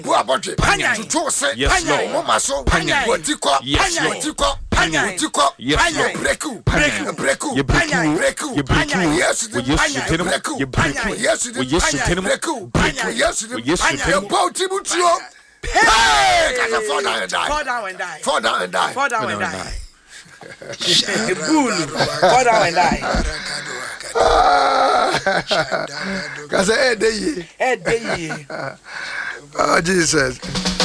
Boa budget. To toss it. Yes, Lord. Mama so. What you call? Yes, Lord. What you call? What you call? Yes, Lord. Breku. Yes, we yes, you tell him. You break. Yes, we yes, you tell him. Yes, we yes, you tell him. Hey, fall down and die. Fall down and die. Fall down and die. Fall down and die. Fall down and die. Cause hey, day. Hey, day. Oh, Jesus.